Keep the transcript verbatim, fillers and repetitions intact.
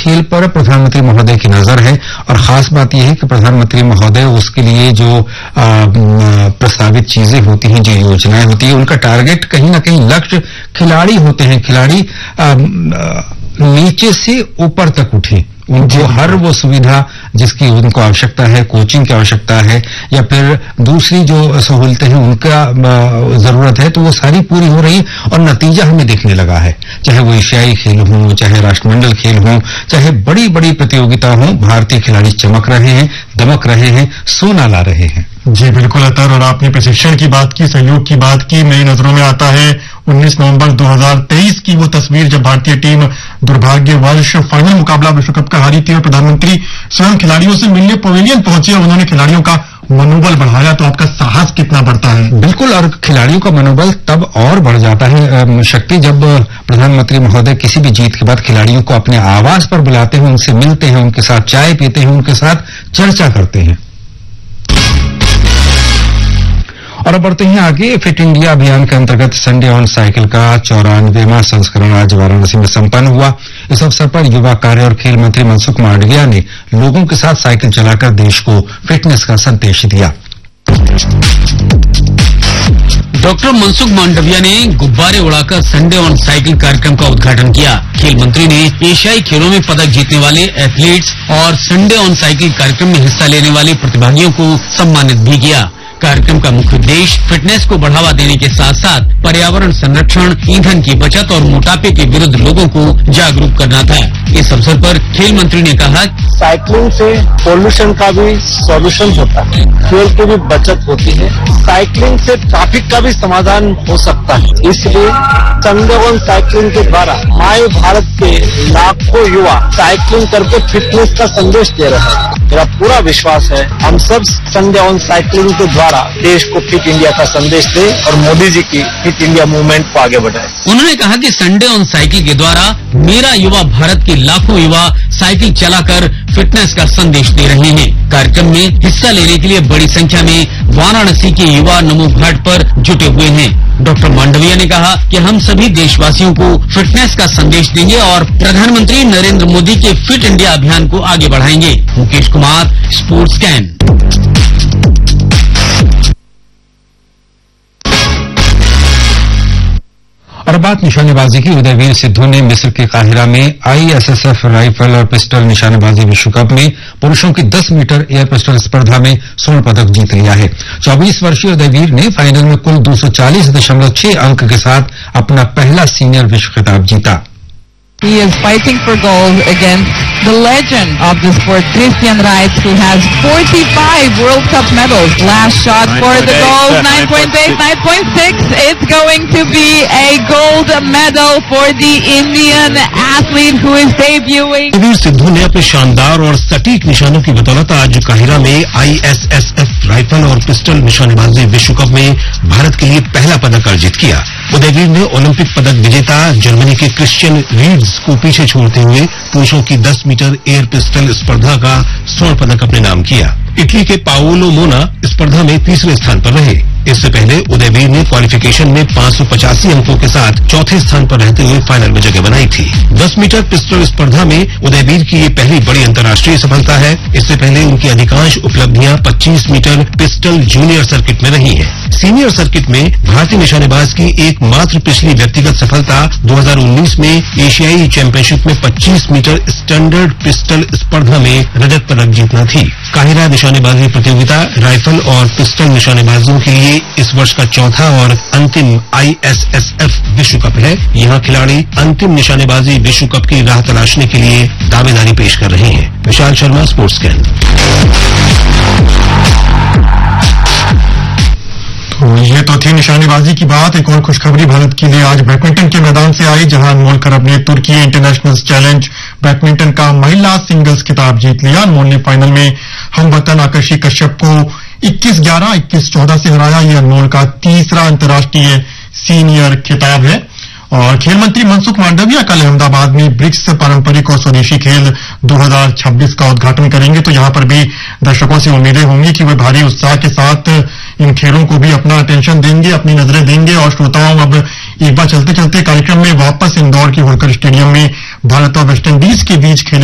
खेल पर प्रधानमंत्री महोदय की नजर है और खास बात यह है कि प्रधानमंत्री महोदय उसके लिए जो प्रस्तावित चीजें होती हैं, जो योजनाएं होती हैं, उनका टारगेट कहीं ना कहीं लक्ष्य खिलाड़ी होते हैं। खिलाड़ी नीचे से ऊपर तक उठे, उनको हर वो सुविधा जिसकी उनको आवश्यकता है, कोचिंग की आवश्यकता है या फिर दूसरी जो सहूलतें हैं उनका जरूरत है, तो वो सारी पूरी हो रही और नतीजा हमें दिखने लगा है। चाहे वो एशियाई खेल हो, चाहे राष्ट्रमंडल खेल हो, चाहे बड़ी बड़ी प्रतियोगिता हो, भारतीय खिलाड़ी चमक रहे हैं, दमक रहे हैं, सोना ला रहे हैं। जी बिल्कुल अतर, और आपने प्रशिक्षण की बात की, सहयोग की बात की। मेरी नजरों में आता है उन्नीस नवंबर दो हज़ार तेईस की वो तस्वीर जब भारतीय टीम दुर्भाग्यवश फाइनल मुकाबला विश्व कप का हारी थी और प्रधानमंत्री स्वयं खिलाड़ियों से मिलने पवेलियन पहुंचे और उन्होंने खिलाड़ियों का मनोबल बढ़ाया। तो आपका साहस कितना बढ़ता है। बिल्कुल, और खिलाड़ियों का मनोबल तब और बढ़ जाता है शक्ति, जब प्रधानमंत्री महोदय किसी भी जीत के बाद खिलाड़ियों को अपने आवास पर बुलाते हैं, उनसे मिलते हैं, उनके साथ चाय पीते हैं, उनके साथ चर्चा करते हैं। और अब बढ़ते हैं आगे। फिट इंडिया अभियान के अंतर्गत संडे ऑन साइकिल का चौरानवेवां संस्करण आज वाराणसी में संपन्न हुआ। इस अवसर पर युवा कार्य और खेल मंत्री मनसुख मांडविया ने लोगों के साथ साइकिल चलाकर देश को फिटनेस का संदेश दिया। डॉक्टर मनसुख मांडविया ने गुब्बारे उड़ाकर संडे ऑन साइकिल कार्यक्रम का उद्घाटन किया। खेल मंत्री ने एशियाई खेलों में पदक जीतने वाले एथलीट्स और संडे ऑन साइकिल कार्यक्रम में हिस्सा लेने वाले प्रतिभागियों को सम्मानित भी किया। कार्यक्रम का मुख्य उद्देश्य फिटनेस को बढ़ावा देने के साथ साथ पर्यावरण संरक्षण, ईंधन की बचत और मोटापे के विरुद्ध लोगों को जागरूक करना था। इस अवसर पर खेल मंत्री ने कहा, साइकिलिंग से पोल्यूशन का भी सॉल्यूशन होता है, फ्यूल की भी बचत होती है, साइकिलिंग से ट्रैफिक का भी समाधान हो सकता है। इसलिए संडे ऑन साइकिलिंग के द्वारा हमारे भारत के लाखों युवा साइकिलिंग करके फिटनेस का संदेश दे रहे हैं। मेरा पूरा विश्वास है हम सब संडे ऑन साइकिलिंग के द्वारा देश को फिट इंडिया का संदेश दे और मोदी जी की फिट इंडिया मूवमेंट को आगे बढ़ाए। उन्होंने कहा कि संडे ऑन साइकिल के द्वारा मेरा युवा भारत के लाखों युवा साइकिल चलाकर फिटनेस का संदेश दे रहे हैं। कार्यक्रम में हिस्सा लेने के लिए बड़ी संख्या में वाराणसी के युवा नमो घाट पर जुटे हुए हैं। डॉक्टर मांडविया ने कहा कि हम सभी देशवासियों को फिटनेस का संदेश देंगे और प्रधानमंत्री नरेंद्र मोदी के फिट इंडिया अभियान को आगे बढ़ाएंगे। Mukesh Kumar, sports can. और बात निशानेबाजी की। उदयवीर सिद्धू ने मिस्र के काहिरा में आईएसएसएफ राइफल और पिस्टल निशानेबाजी विश्व कप में पुरुषों की दस मीटर एयर पिस्टल स्पर्धा में स्वर्ण पदक जीत लिया है। चौबीस वर्षीय उदयवीर ने फाइनल में कुल दो सौ चालीस दशमलव छह अंक के साथ अपना पहला सीनियर विश्व खिताब जीता। He is fighting for gold against the legend of the sport, Christian Reitz, who has forty-five World Cup medals. Last shot for the gold, nine point eight, nine point six. It's going to be a gold medal for the Indian athlete who is debuting. Udayveer Sidhu ने अपने शानदार और सटीक निशानों की बदौलत आज Cairo में आईएसएसएफ राइफल और पिस्टल निशानेबाजी विश्व कप में भारत के लिए पहला पदक अर्जित किया। उदयवीर ने ओलंपिक पदक विजेता जर्मनी के क्रिश्चियन रीड्स को पीछे छोड़ते हुए पुरुषों की दस मीटर एयर पिस्टल स्पर्धा का स्वर्ण पदक अपने नाम किया। इटली के पाओलो मोना स्पर्धा में तीसरे स्थान पर रहे। इससे पहले उदयवीर ने क्वालिफिकेशन में पांच सौ पचासी अंकों के साथ चौथे स्थान पर रहते हुए फाइनल में जगह बनाई थी। दस मीटर पिस्टल स्पर्धा में उदयवीर की ये पहली बड़ी अंतर्राष्ट्रीय सफलता है। इससे पहले उनकी अधिकांश उपलब्धियां पच्चीस मीटर पिस्टल जूनियर सर्किट में रही हैं। सीनियर सर्किट में भारतीय निशानेबाज की एकमात्र पिछली व्यक्तिगत सफलता दो हज़ार उन्नीस में एशियाई चैंपियनशिप में पच्चीस मीटर स्टैंडर्ड पिस्टल स्पर्धा में रजत पदक जीतना थी। काहिरा निशानेबाजी प्रतियोगिता राइफल और पिस्टल निशानेबाजों के लिए इस वर्ष का चौथा और अंतिम आईएसएसएफ विश्व कप है। यहाँ खिलाड़ी अंतिम निशानेबाजी विश्व कप की राह तलाशने के लिए दावेदारी पेश कर रहे हैं। Vishal Sharma, sports can. तो ये तो थी निशानेबाजी की बात। एक और खुशखबरी भारत के लिए आज बैडमिंटन के मैदान से आई, जहां अनमोल करब ने तुर्की इंटरनेशनल चैलेंज बैडमिंटन का महिला सिंगल्स खिताब जीत लिया। अनमोल ने फाइनल में हमवतन आकर्षी कश्यप को इक्कीस ग्यारह, इक्कीस चौदह से हराया। ये अनमोल का तीसरा अंतर्राष्ट्रीय सीनियर खिताब है। और खेल मंत्री मनसुख मांडविया कल अहमदाबाद में ब्रिक्स पारंपरिक और स्वदेशी खेल दो हज़ार छब्बीस का उद्घाटन करेंगे। तो यहां पर भी दर्शकों से उम्मीदें होंगी कि वे भारी उत्साह के साथ इन खेलों को भी अपना अटेंशन देंगे, अपनी नजरें देंगे। और श्रोताओं, अब एक बार चलते चलते कार्यक्रम में वापस इंदौर के होलकर स्टेडियम में भारत और वेस्टइंडीज के बीच खेले